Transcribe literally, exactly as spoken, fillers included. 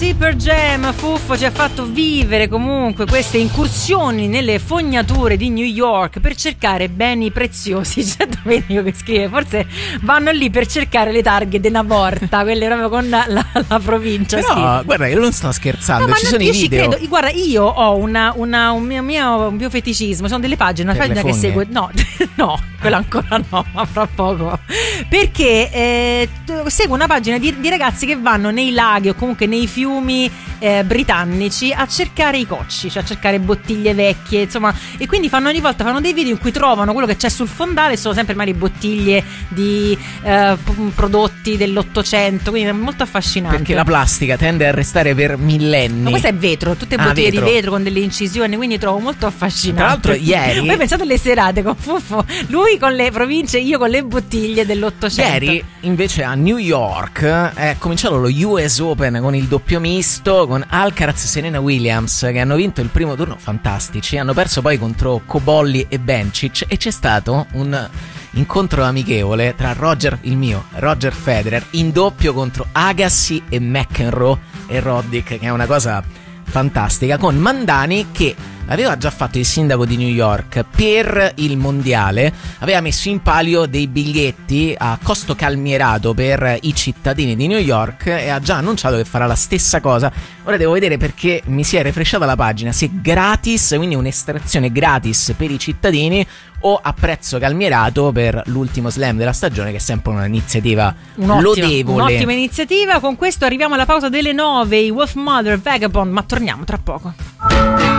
i Pearl Jam. Fuffo ci ha fatto vivere comunque queste incursioni nelle fognature di New York per cercare beni preziosi. C'è Domenico che scrive: forse vanno lì per cercare le targhe della porta, quelle proprio con la, la, la provincia. Però scrive. guarda, io non sto scherzando, No, ci no, sono io i video. ci credo. Guarda, io ho una, una, un, mio, mio, un mio feticismo. Sono delle pagine, una Per pagina le che fogne? segue. No, no, quella ancora no, ma fra poco. Perché eh, seguo una pagina di, di ragazzi che vanno nei laghi o comunque nei fiumi eh, britannici a cercare i cocci, cioè a cercare bottiglie vecchie, insomma. E quindi fanno ogni volta fanno dei video in cui trovano quello che c'è sul fondale. Sono sempre magari bottiglie di eh, prodotti dell'Ottocento, quindi è molto affascinante. Perché la plastica tende a restare per millenni. Ma questo è vetro, tutte Ah, bottiglie vetro. di vetro con delle incisioni, quindi trovo molto affascinante. Tra l'altro ieri- Voi pensate alle serate con Fuffo, lui con le province, io con le bottiglie dell'Ottocento. Ieri invece a New York è cominciato lo U S Open con il doppio misto, con Alcaraz e Serena Williams che hanno vinto il primo turno, fantastici, hanno perso poi contro Cobolli e Bencic, e c'è stato un incontro amichevole tra Roger, il mio Roger Federer, in doppio contro Agassi e McEnroe e Roddick, che è una cosa fantastica, con Mandani che aveva già fatto il sindaco di New York per il mondiale, aveva messo in palio dei biglietti a costo calmierato per i cittadini di New York e ha già annunciato che farà la stessa cosa. Ora devo vedere, perché mi si è refresciata la pagina, se gratis, quindi un'estrazione gratis per i cittadini, o a prezzo calmierato per l'ultimo slam della stagione, che è sempre un'iniziativa Un'ottima, lodevole. un'ottima iniziativa. Con questo arriviamo alla pausa delle nove, i Wolf Mother Vagabond, ma torniamo tra poco.